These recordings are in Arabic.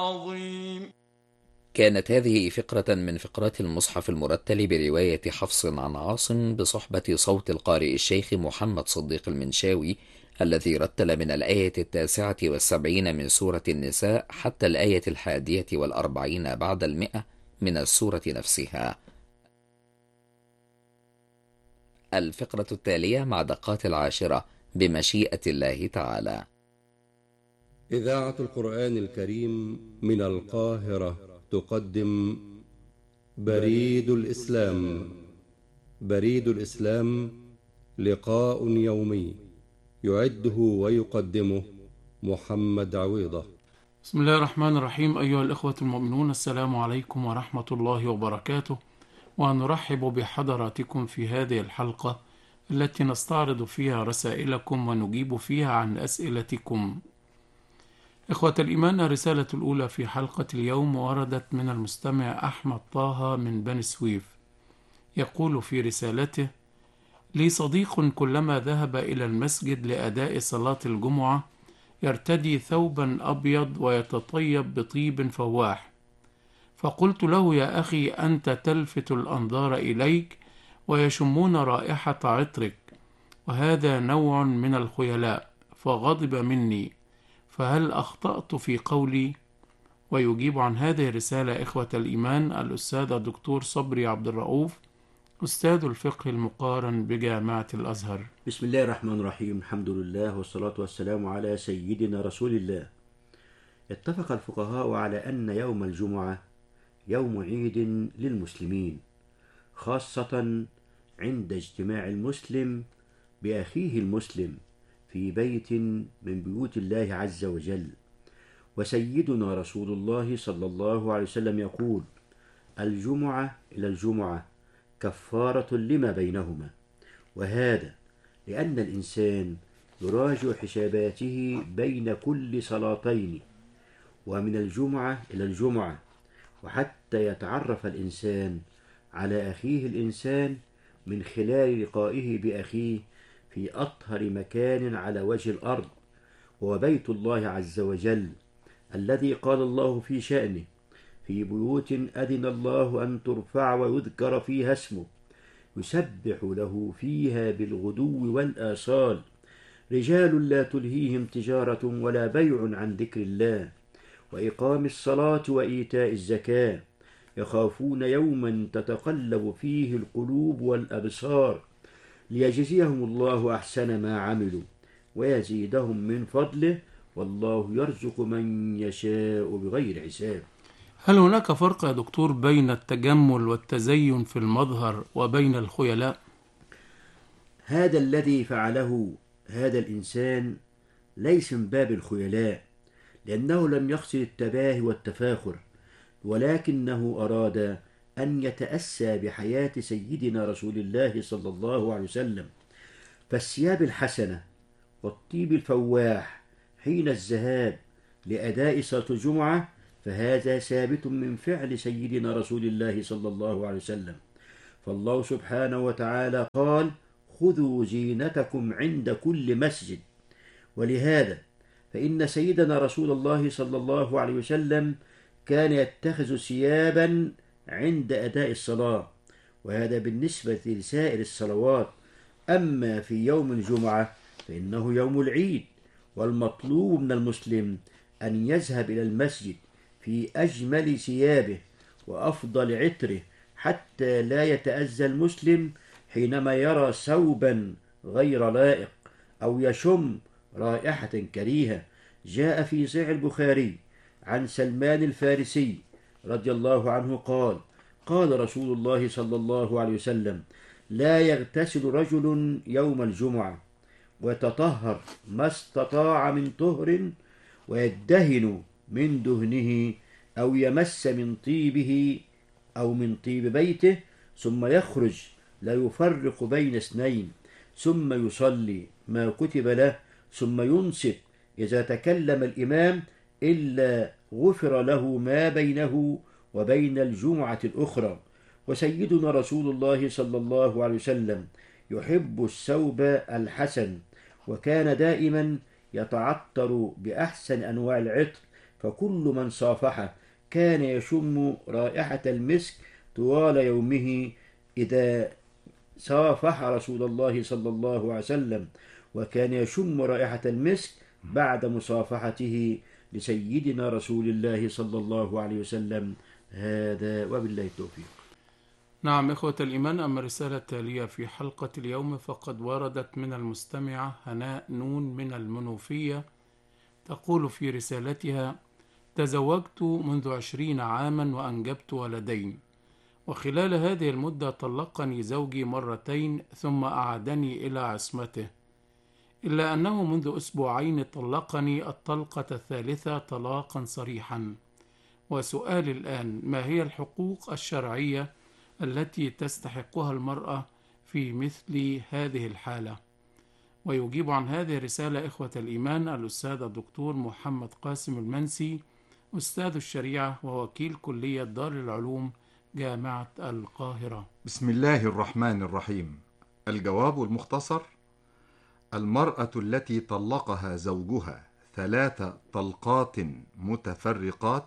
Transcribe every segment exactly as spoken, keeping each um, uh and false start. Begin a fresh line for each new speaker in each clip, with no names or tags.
عظيم.
كانت هذه فقرة من فقرات المصحف المرتل برواية حفص عن عاصم بصحبة صوت القارئ الشيخ محمد صديق المنشاوي، الذي رتل من الآية التاسعة والسبعين من سورة النساء حتى الآية الحادية والأربعين بعد المئة من السورة نفسها. الفقرة التالية مع دقات العاشرة بمشيئة الله تعالى.
إذاعة القرآن الكريم من القاهرة تقدم بريد الإسلام. بريد الإسلام لقاء يومي يعده ويقدمه محمد عويضة.
بسم الله الرحمن الرحيم. أيها الإخوة المؤمنون، السلام عليكم ورحمة الله وبركاته، ونرحب بحضراتكم في هذه الحلقة التي نستعرض فيها رسائلكم ونجيب فيها عن أسئلتكم. إخوة الإيمان، الرسالة الأولى في حلقة اليوم وردت من المستمع أحمد طه من بني سويف. يقول في رسالته: لي صديق كلما ذهب إلى المسجد لأداء صلاة الجمعة يرتدي ثوبا أبيض ويتطيب بطيب فواح، فقلت له: يا أخي، أنت تلفت الأنظار إليك ويشمون رائحة عطرك، وهذا نوع من الخيلاء. فغضب مني، فهل أخطأت في قولي؟ ويجيب عن هذه الرسالة إخوة الإيمان الأستاذ الدكتور صبري عبد الرؤوف، أستاذ الفقه المقارن بجامعة الأزهر.
بسم الله الرحمن الرحيم. الحمد لله والصلاة والسلام على سيدنا رسول الله. اتفق الفقهاء على أن يوم الجمعة يوم عيد للمسلمين، خاصة عند اجتماع المسلم بأخيه المسلم في بيت من بيوت الله عز وجل. وسيدنا رسول الله صلى الله عليه وسلم يقول: الجمعة إلى الجمعة كفارة لما بينهما. وهذا لأن الإنسان يراجع حساباته بين كل صلاتين، ومن الجمعة إلى الجمعة، وحتى يتعرف الإنسان على أخيه الإنسان من خلال لقائه بأخيه في أطهر مكان على وجه الأرض، وهو بيت الله عز وجل الذي قال الله في شأنه: في بيوت أذن الله أن ترفع ويذكر فيها اسمه يسبح له فيها بالغدو والآصال رجال لا تلهيهم تجارة ولا بيع عن ذكر الله وإقام الصلاة وإيتاء الزكاة يخافون يوما تتقلب فيه القلوب والأبصار ليجزيهم الله أحسن ما عملوا ويزيدهم من فضله والله يرزق من يشاء بغير حساب.
هل هناك فرق يا دكتور بين التجمل والتزين في المظهر وبين الخيلاء؟
هذا الذي فعله هذا الإنسان ليس من باب الخيلاء، لأنه لم يقصد التباهي والتفاخر، ولكنه أراد أن يتأسى بحياة سيدنا رسول الله صلى الله عليه وسلم. فالثياب الحسنة والطيب الفواح حين الذهاب لأداء صلاة الجمعة فهذا ثابت من فعل سيدنا رسول الله صلى الله عليه وسلم. فالله سبحانه وتعالى قال: خذوا زينتكم عند كل مسجد. ولهذا فإن سيدنا رسول الله صلى الله عليه وسلم كان يتخذ ثيابا عند أداء الصلاة، وهذا بالنسبة لسائر الصلوات. أما في يوم الجمعة فإنه يوم العيد، والمطلوب من المسلم أن يذهب إلى المسجد في أجمل ثيابه وأفضل عطره، حتى لا يتأذى المسلم حينما يرى ثوبا غير لائق أو يشم رائحة كريهة. جاء في صحيح البخاري عن سلمان الفارسي رضي الله عنه قال: قال رسول الله صلى الله عليه وسلم: لا يغتسل رجل يوم الجمعة ويتطهر ما استطاع من طهر ويدهن من دهنه أو يمس من طيبه أو من طيب بيته ثم يخرج لا يفرق بين اثنين، ثم يصلي ما كتب له، ثم ينصت إذا تكلم الإمام إلا غفر له ما بينه وبين الجمعة الأخرى. وسيدنا رسول الله صلى الله عليه وسلم يحب الثوب الحسن، وكان دائما يتعطر بأحسن أنواع العطر، فكل من صافح كان يشم رائحة المسك طوال يومه إذا صافح رسول الله صلى الله عليه وسلم، وكان يشم رائحة المسك بعد مصافحته لسيدنا رسول الله صلى الله عليه وسلم. هذا وبالله التوفيق.
نعم إخوة الإيمان، أما الرسالة التالية في حلقة اليوم فقد وردت من المستمعة هناء نون من المنوفية، تقول في رسالتها: تزوجت منذ عشرين عاما وأنجبت ولدين، وخلال هذه المدة طلقني زوجي مرتين ثم أعادني إلى عصمته، إلا أنه منذ أسبوعين طلقني الطلقة الثالثة طلاقا صريحا. وسؤالي الآن: ما هي الحقوق الشرعية التي تستحقها المرأة في مثل هذه الحالة؟ ويجيب عن هذه الرسالة إخوة الإيمان الأستاذ الدكتور محمد قاسم المنسي، أستاذ الشريعة ووكيل كلية دار العلوم جامعة القاهرة.
بسم الله الرحمن الرحيم. الجواب المختصر: المرأة التي طلقها زوجها ثلاث طلقات متفرقات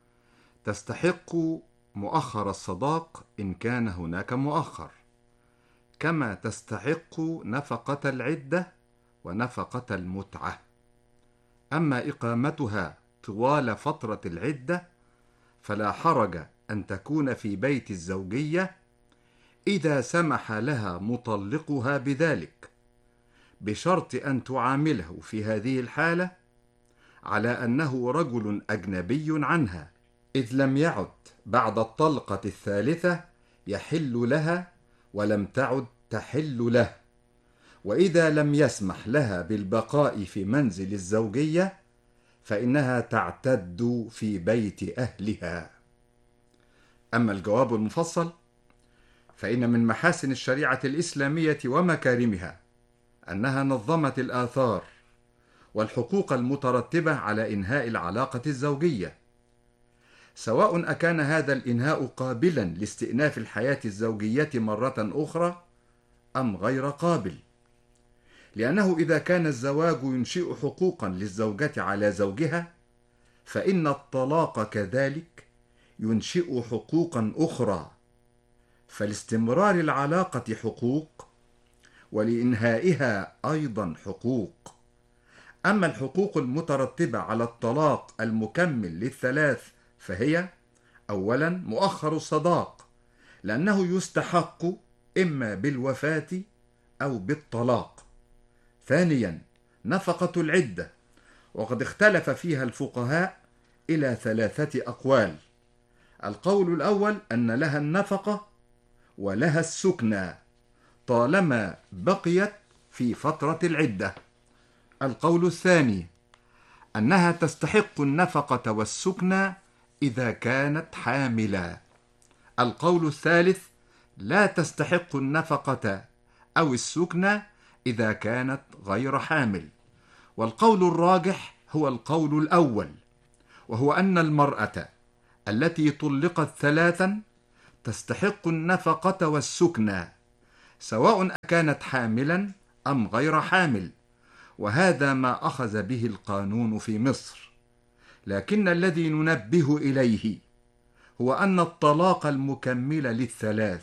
تستحق مؤخر الصداق إن كان هناك مؤخر، كما تستحق نفقة العدة ونفقة المتعة. أما إقامتها طوال فترة العدة فلا حرج أن تكون في بيت الزوجية إذا سمح لها مطلقها بذلك، بشرط أن تعامله في هذه الحالة على أنه رجل أجنبي عنها، إذ لم يعد بعد الطلقة الثالثة يحل لها ولم تعد تحل له، وإذا لم يسمح لها بالبقاء في منزل الزوجية فإنها تعتد في بيت أهلها. أما الجواب المفصل فإن من محاسن الشريعة الإسلامية ومكارمها أنها نظمت الآثار والحقوق المترتبة على إنهاء العلاقة الزوجية، سواء أكان هذا الإنهاء قابلا لاستئناف الحياة الزوجية مرة أخرى أم غير قابل، لأنه إذا كان الزواج ينشئ حقوقا للزوجة على زوجها فإن الطلاق كذلك ينشئ حقوقا أخرى، فلاستمرار العلاقة حقوق ولإنهائها أيضا حقوق. أما الحقوق المترتبة على الطلاق المكمل للثلاث فهي: أولا مؤخر الصداق، لأنه يستحق إما بالوفاة أو بالطلاق. ثانيا نفقة العدة، وقد اختلف فيها الفقهاء إلى ثلاثة أقوال. القول الأول أن لها النفقة ولها السكنى طالما بقيت في فترة العدة. القول الثاني أنها تستحق النفقة والسكنى إذا كانت حاملا. القول الثالث لا تستحق النفقة أو السكنى إذا كانت غير حامل. والقول الراجح هو القول الأول، وهو أن المرأة التي طلقت ثلاثا تستحق النفقة والسكنى سواء كانت حاملا أم غير حامل، وهذا ما أخذ به القانون في مصر. لكن الذي ننبه إليه هو أن الطلاق المكمل للثلاث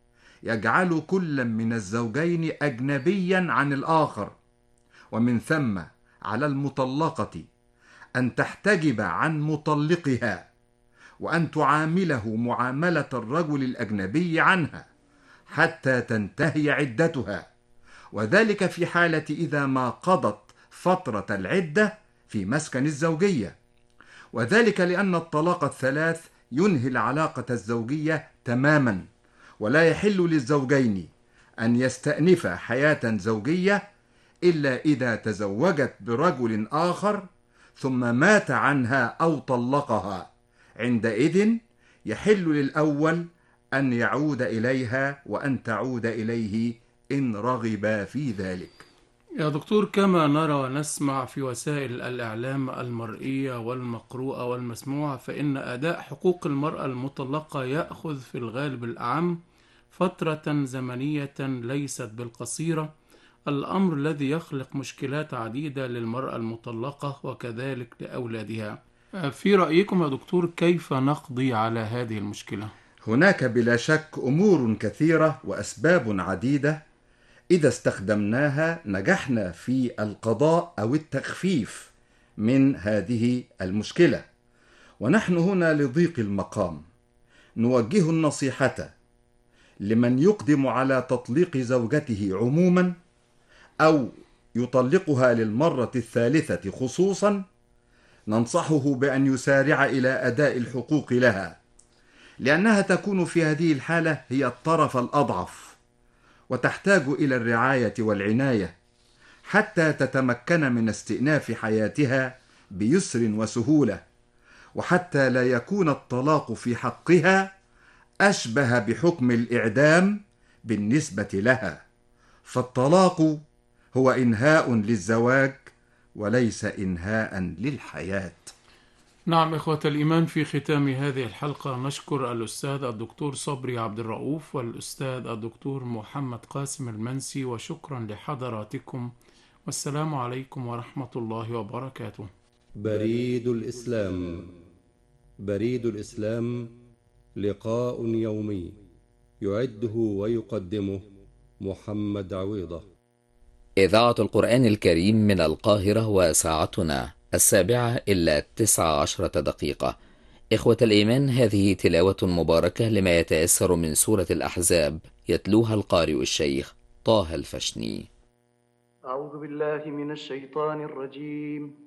يجعل كل من الزوجين أجنبيا عن الآخر، ومن ثم على المطلقة أن تحتجب عن مطلقها وأن تعامله معاملة الرجل الأجنبي عنها حتى تنتهي عدتها، وذلك في حالة إذا ما قضت فترة العدة في مسكن الزوجية، وذلك لأن الطلاق الثلاث ينهي العلاقة الزوجية تماما، ولا يحل للزوجين أن يستأنفا حياة زوجية إلا إذا تزوجت برجل آخر ثم مات عنها أو طلقها، عندئذ يحل للأول أن يعود إليها وأن تعود إليه إن رغبا في ذلك.
يا دكتور، كما نرى ونسمع في وسائل الإعلام المرئية والمقروءة والمسموعة، فإن أداء حقوق المرأة المطلقة يأخذ في الغالب الأعم فترة زمنية ليست بالقصيرة، الأمر الذي يخلق مشكلات عديدة للمرأة المطلقة وكذلك لأولادها. في رأيكم يا دكتور كيف نقضي على هذه المشكلة؟
هناك بلا شك أمور كثيرة وأسباب عديدة إذا استخدمناها نجحنا في القضاء أو التخفيف من هذه المشكلة. ونحن هنا لضيق المقام نوجه النصيحة لمن يقدم على تطليق زوجته عموما أو يطلقها للمرة الثالثة خصوصا، ننصحه بأن يسارع إلى أداء الحقوق لها، لأنها تكون في هذه الحالة هي الطرف الأضعف وتحتاج إلى الرعاية والعناية حتى تتمكن من استئناف حياتها بيسر وسهولة، وحتى لا يكون الطلاق في حقها أشبه بحكم الإعدام بالنسبة لها، فالطلاق هو إنهاء للزواج وليس إنهاء للحياة.
نعم إخوة الإيمان، في ختام هذه الحلقة نشكر الأستاذ الدكتور صبري عبد الرؤوف والأستاذ الدكتور محمد قاسم المنسي، وشكرا لحضراتكم، والسلام عليكم ورحمة الله وبركاته.
بريد الإسلام. بريد الإسلام لقاء يومي يعده ويقدمه محمد عويضة.
إذاعة القرآن الكريم من القاهرة، وساعتنا السابعة إلا تسع عشرة دقيقة. إخوة الإيمان، هذه تلاوة مباركة لما يتيسر من سورة الأحزاب، يتلوها القارئ الشيخ طه الفشني.
أعوذ بالله من الشيطان الرجيم.